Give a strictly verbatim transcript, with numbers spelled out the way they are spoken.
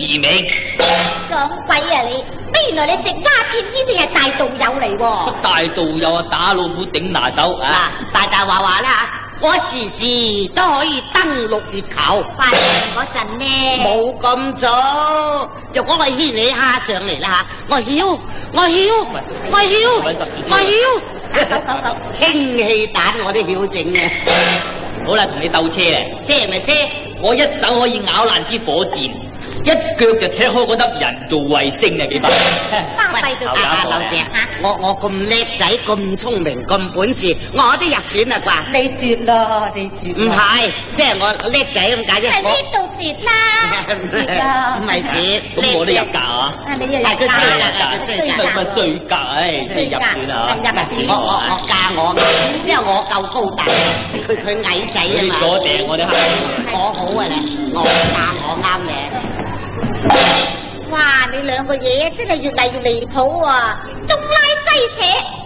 馳名。 撞鬼啊你！原來你食鴉片煙定係大道友嚟喎？ 大道友啊，打老虎頂拿手嗱，大大話話啦，我時時都可以登陸月球。 發現嗰陣呢？ 冇咁早。若果我牽你蝦上嚟啦吓，我曉，我曉，我曉，我曉。 狗狗狗， 氫氣彈我都曉整嘅。 好啦，同你鬥車咧， 遮咪遮， 我一手可以咬爛支火箭，一腳就踢開嗰粒人造衛星啊！幾百巴閉到啊啊，劉姐，我我咁叻仔，咁聰明，咁本事，我都入選啦啩？ 你絕咯，你絕。 唔係，即係我叻仔咁解啫。 喺呢度絕啦，絕啦， 唔係絕， 咁我都入格啊！ 啊，你又入係佢衰格啊，佢衰格。 咪衰格，唉，即係入選啊！ 入選。 我我我嫁我，因為我夠高大，佢佢矮仔啊嘛。 左掟我哋黑。 我好啊你，我嫁我啱你。 哇！你兩個嘢真係越嚟越離譜啊，東拉西扯。